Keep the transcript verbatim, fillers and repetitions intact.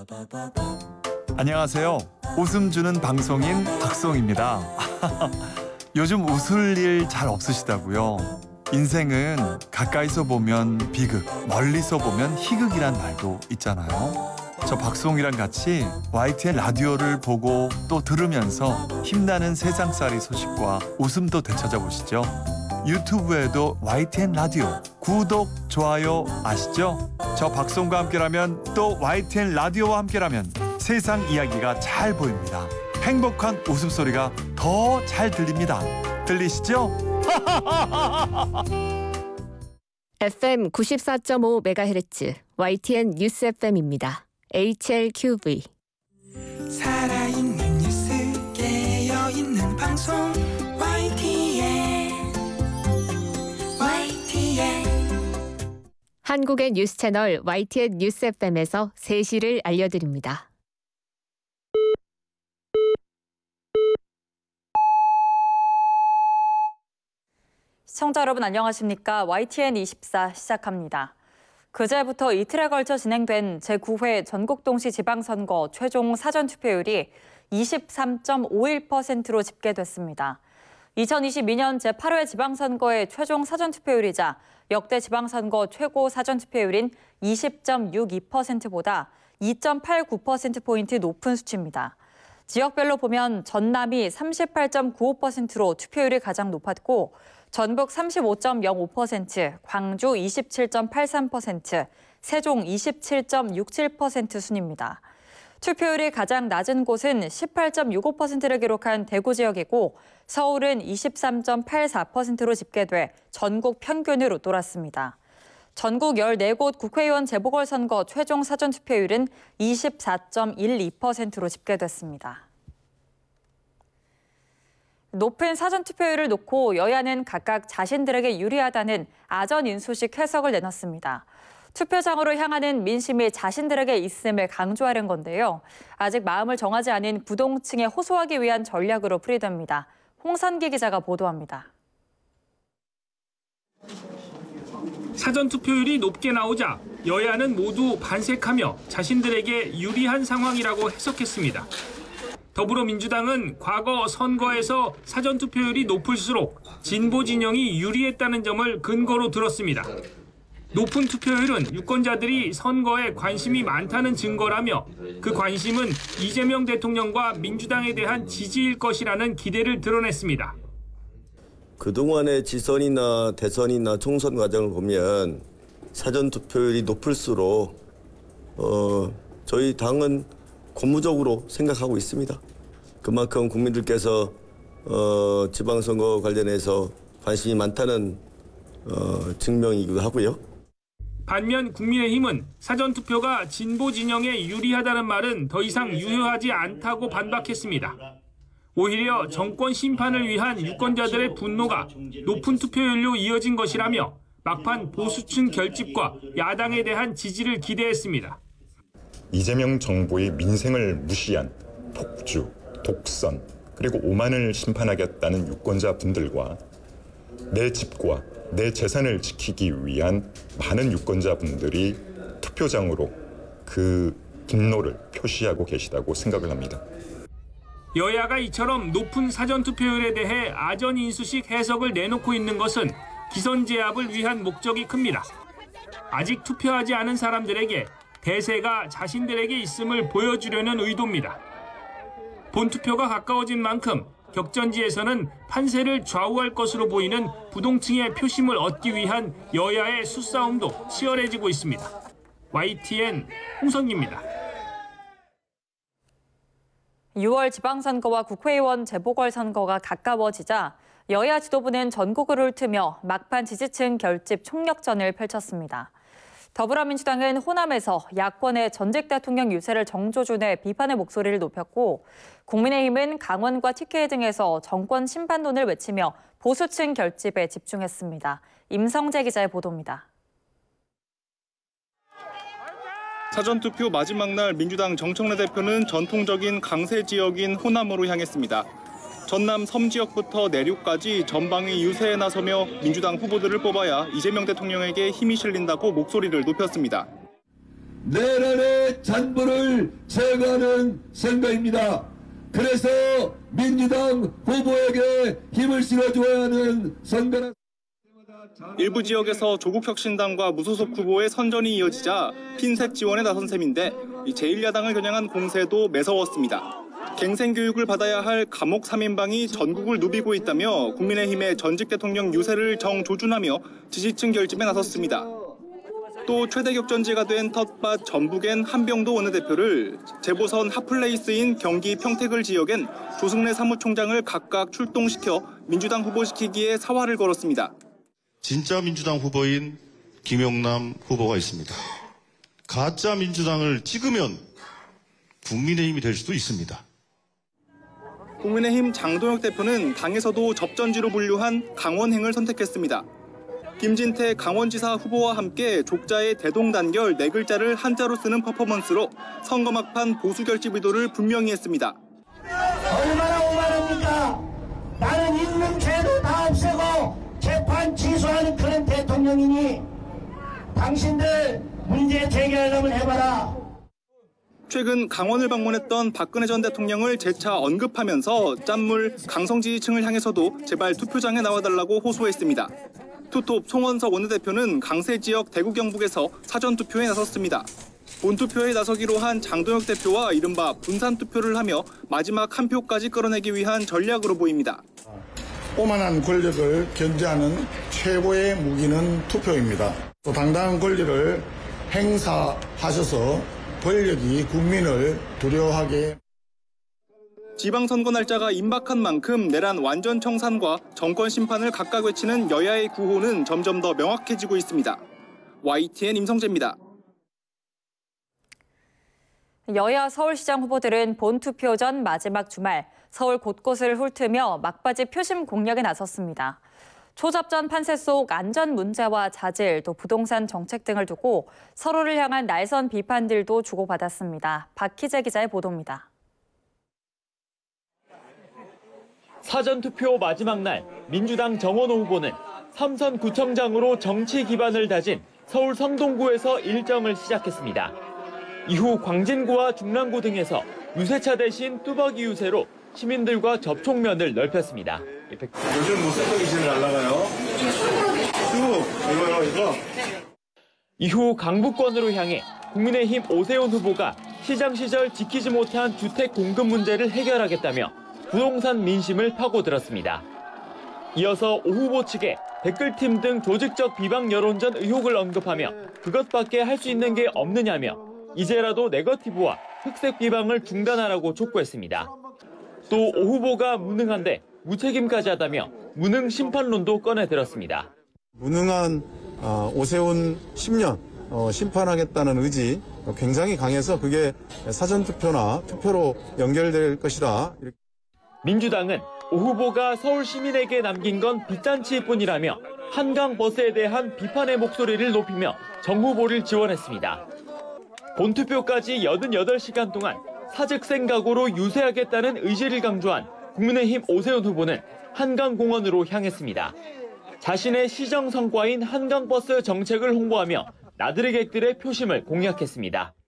안녕하세요. 웃음 주는 방송인 박송입니다. 요즘 웃을 일 잘 없으시다고요? 인생은 가까이서 보면 비극, 멀리서 보면 희극이란 말도 있잖아요. 저 박송이랑 같이 와이티엔 라디오를 보고 또 들으면서 힘나는 세상살이 소식과 웃음도 되찾아보시죠. 유튜브에도 와이티엔 라디오 구독, 좋아요 아시죠? 저 박송과 함께라면 또 와이티엔 라디오와 함께라면 세상 이야기가 잘 보입니다. 행복한 웃음소리가 더 잘 들립니다. 들리시죠? 에프엠 구십사 점 오 메가헤르츠 와이티엔 뉴스 에프엠입니다. 에이치엘큐브이 살아있는 뉴스 깨어있는 방송 와이티엔 와이티엔 한국의 뉴스 채널 와이티엔 뉴스 에프엠에서 세 시를 알려드립니다. 시청자 여러분 안녕하십니까? 와이티엔 이십사 시작합니다. 그제부터 이틀에 걸쳐 진행된 제구 회 전국동시 지방선거 최종 사전투표율이 이십삼 점 오일 퍼센트로 집계됐습니다. 이천이십이 년 제팔 회 지방선거의 최종 사전투표율이자 역대 지방선거 최고 사전투표율인 이십 점 육이 퍼센트보다 이 점 팔구 퍼센트포인트 높은 수치입니다. 지역별로 보면 전남이 삼십팔 점 구오 퍼센트로 투표율이 가장 높았고 전북 삼십오 점 영오 퍼센트, 광주 이십칠 점 팔삼 퍼센트, 세종 이십칠 점 육칠 퍼센트 순입니다. 투표율이 가장 낮은 곳은 십팔 점 육오 퍼센트를 기록한 대구 지역이고 서울은 이십삼 점 팔사 퍼센트로 집계돼 전국 평균으로 돌았습니다. 전국 열네 곳 국회의원 재보궐선거 최종 사전투표율은 이십사 점 일이 퍼센트로 집계됐습니다. 높은 사전투표율을 놓고 여야는 각각 자신들에게 유리하다는 아전인수식 해석을 내놨습니다. 투표장으로 향하는 민심이 자신들에게 있음을 강조하려는 건데요. 아직 마음을 정하지 않은 부동층에 호소하기 위한 전략으로 풀이됩니다. 홍선기 기자가 보도합니다. 사전투표율이 높게 나오자 여야는 모두 반색하며 자신들에게 유리한 상황이라고 해석했습니다. 더불어민주당은 과거 선거에서 사전투표율이 높을수록 진보 진영이 유리했다는 점을 근거로 들었습니다. 높은 투표율은 유권자들이 선거에 관심이 많다는 증거라며 그 관심은 이재명 대통령과 민주당에 대한 지지일 것이라는 기대를 드러냈습니다. 그동안의 지선이나 대선이나 총선 과정을 보면 사전투표율이 높을수록 어, 저희 당은 고무적으로 생각하고 있습니다. 그만큼 국민들께서 어, 지방선거 관련해서 관심이 많다는 어, 증명이기도 하고요. 반면 국민의힘은 사전투표가 진보 진영에 유리하다는 말은 더 이상 유효하지 않다고 반박했습니다. 오히려 정권 심판을 위한 유권자들의 분노가 높은 투표율로 이어진 것이라며 막판 보수층 결집과 야당에 대한 지지를 기대했습니다. 이재명 정부의 민생을 무시한 폭주, 독선, 그리고 오만을 심판하겠다는 유권자분들과 내 집과 내 재산을 지키기 위한 많은 유권자분들이 투표장으로 그 분노를 표시하고 계시다고 생각을 합니다. 여야가 이처럼 높은 사전투표율에 대해 아전인수식 해석을 내놓고 있는 것은 기선제압을 위한 목적이 큽니다. 아직 투표하지 않은 사람들에게 대세가 자신들에게 있음을 보여주려는 의도입니다. 본투표가 가까워진 만큼 격전지에서는 판세를 좌우할 것으로 보이는 부동층의 표심을 얻기 위한 여야의 수싸움도 치열해지고 있습니다. 와이티엔 홍선기입니다. 유월 지방선거와 국회의원 재보궐선거가 가까워지자 여야 지도부는 전국을 훑으며 막판 지지층 결집 총력전을 펼쳤습니다. 더불어민주당은 호남에서 야권의 전직 대통령 유세를 정조준해 비판의 목소리를 높였고 국민의힘은 강원과 티케이 등에서 정권 심판론을 외치며 보수층 결집에 집중했습니다. 임성재 기자의 보도입니다. 사전투표 마지막 날 민주당 정청래 대표는 전통적인 강세 지역인 호남으로 향했습니다. 전남 섬 지역부터 내륙까지 전방위 유세에 나서며 민주당 후보들을 뽑아야 이재명 대통령에게 힘이 실린다고 목소리를 높였습니다. 내란의 잔부를 제거하는 선거입니다. 그래서 민주당 후보에게 힘을 실어줘야 하는 선거라. 일부 지역에서 조국혁신당과 무소속 후보의 선전이 이어지자 핀셋 지원에 나선 셈인데 제일 야당을 겨냥한 공세도 매서웠습니다. 갱생 교육을 받아야 할 감옥 삼 인방이 전국을 누비고 있다며 국민의힘의 전직 대통령 유세를 정조준하며 지지층 결집에 나섰습니다. 또 최대 격전지가 된 텃밭 전북엔 한병도 원내대표를, 재보선 핫플레이스인 경기 평택을 지역엔 조승래 사무총장을 각각 출동시켜 민주당 후보시키기에 사활을 걸었습니다. 진짜 민주당 후보인 김용남 후보가 있습니다. 가짜 민주당을 찍으면 국민의힘이 될 수도 있습니다. 국민의힘 장동혁 대표는 당에서도 접전지로 분류한 강원행을 선택했습니다. 김진태 강원지사 후보와 함께 족자의 대동단결 네 글자를 한자로 쓰는 퍼포먼스로 선거 막판 보수 결집 의도를 분명히 했습니다. 얼마나 오만합니까? 나는 있는 죄도 다 없애고 재판 취소하는 그런 대통령이니 당신들 문제 제기하려면 해봐라. 최근 강원을 방문했던 박근혜 전 대통령을 재차 언급하면서 짠물 강성 지지층을 향해서도 제발 투표장에 나와달라고 호소했습니다. 투톱 송원석 원내대표는 강세 지역 대구 경북에서 사전투표에 나섰습니다. 본투표에 나서기로 한 장동혁 대표와 이른바 분산투표를 하며 마지막 한 표까지 끌어내기 위한 전략으로 보입니다. 오만한 권력을 견제하는 최고의 무기는 투표입니다. 또 당당한 권리를 행사하셔서 권력이 국민을 두려워하게. 지방선거 날짜가 임박한 만큼 내란 완전 청산과 정권 심판을 각각 외치는 여야의 구호는 점점 더 명확해지고 있습니다. 와이티엔 임성재입니다. 여야 서울시장 후보들은 본투표 전 마지막 주말 서울 곳곳을 훑으며 막바지 표심 공략에 나섰습니다. 초접전 판세 속 안전 문제와 자질, 또 부동산 정책 등을 두고 서로를 향한 날선 비판들도 주고받았습니다. 박희재 기자의 보도입니다. 사전투표 마지막 날 민주당 정원호 후보는 삼선 구청장으로 정치 기반을 다진 서울 성동구에서 일정을 시작했습니다. 이후 광진구와 중랑구 등에서 유세차 대신 뚜벅이 유세로 시민들과 접촉면을 넓혔습니다. 요즘 무슨 떡이시는 날라가요? 쑥! 이거요, 이거? 이후 강북권으로 향해 국민의힘 오세훈 후보가 시장 시절 지키지 못한 주택 공급 문제를 해결하겠다며 부동산 민심을 파고들었습니다. 이어서 오 후보 측에 댓글팀 등 조직적 비방 여론전 의혹을 언급하며 그것밖에 할 수 있는 게 없느냐며 이제라도 네거티브와 흑색 비방을 중단하라고 촉구했습니다. 또 오 후보가 무능한데 무책임까지 하다며 무능 심판론도 꺼내들었습니다. 무능한 오세훈 십 년 심판하겠다는 의지 굉장히 강해서 그게 사전투표나 투표로 연결될 것이다. 민주당은 오 후보가 서울 시민에게 남긴 건 빚잔치일 뿐이라며 한강버스에 대한 비판의 목소리를 높이며 정 후보를 지원했습니다. 본투표까지 팔십팔 시간 동안 사직생 각오로 유세하겠다는 의지를 강조한 국민의힘 오세훈 후보는 한강공원으로 향했습니다. 자신의 시정 성과인 한강버스 정책을 홍보하며 나들이객들의 표심을 공략했습니다.